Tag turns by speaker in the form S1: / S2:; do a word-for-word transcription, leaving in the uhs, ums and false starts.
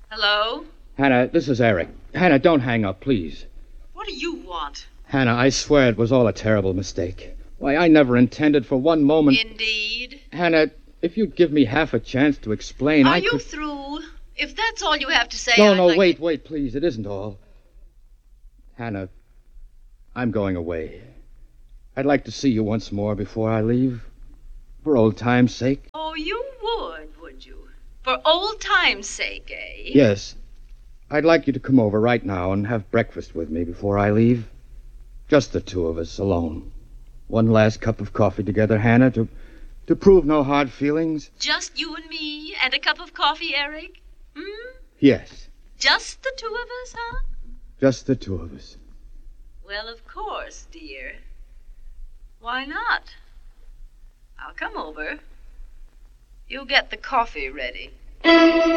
S1: Hello?
S2: Hannah, this is Eric. Hannah, don't hang up, please.
S1: What do you want?
S2: Hannah, I swear it was all a terrible mistake. Why, I never intended for one moment...
S1: Indeed.
S2: Hannah, if you'd give me half a chance to explain,
S1: Are
S2: I
S1: you
S2: could...
S1: through? If that's all you have to say,
S2: No,
S1: I'd
S2: no,
S1: like
S2: wait,
S1: to...
S2: wait, please. It isn't all. Hannah, I'm going away. I'd like to see you once more before I leave. For old time's sake.
S1: Oh, you would, would you? For old time's sake, eh?
S2: Yes. I'd like you to come over right now and have breakfast with me before I leave. Just the two of us, alone. One last cup of coffee together, Hannah, to, to prove no hard feelings.
S1: Just you and me and a cup of coffee, Eric? Hmm?
S2: Yes.
S1: Just the two of us, huh?
S2: Just the two of us.
S1: Well, of course, dear. Why not? I'll come over. You get the coffee ready.